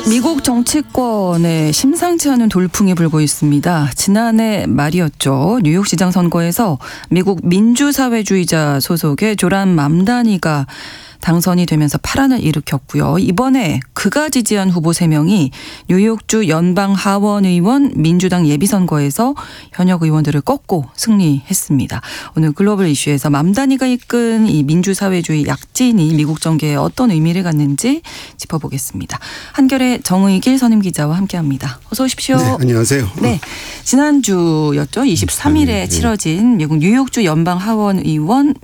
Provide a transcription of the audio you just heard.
미국 정치권에 심상치 않은 돌풍이 불고 있습니다. 지난해 말이었죠. 뉴욕시장 선거에서 미국 민주사회주의자 소속의 조란 맘다니가 당선이 되면서 파란을 일으켰고요. 이번에 그가 지지한 후보 3명이 뉴욕주 연방하원의원 민주당 예비선거에서 현역 의원들을 꺾고 승리했습니다. 오늘 글로벌 이슈에서 맘다니가 이끈 이 민주사회주의 약진이 미국 정계에 어떤 의미를 갖는지 짚어보겠습니다. 한결의 정의길 선임기자와 함께합니다. 어서 오십시오. 네, 안녕하세요. 네, 지난주였죠. 23일에 치러진 미국 뉴욕주 연방하원의원